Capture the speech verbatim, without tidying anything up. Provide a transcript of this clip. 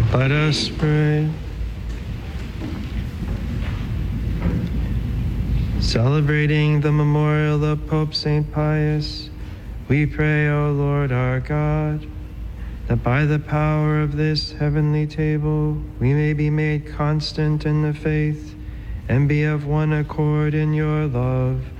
Let us pray. Celebrating the memorial of Pope Saint Pius, we pray, O Lord our God, that by the power of this heavenly table we may be made constant in the faith and be of one accord in your love,